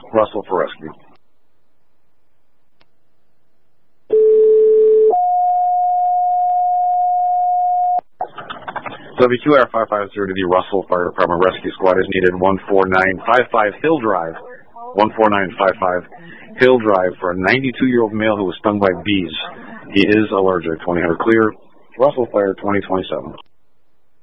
Russell for rescue. WQR 550 to the Russell Fire Department Rescue Squad is needed. 14955 Hill Drive. 14955 Hill Drive for a 92-year-old male who was stung by bees. He is allergic. 2000 clear. Russell Fire 2027.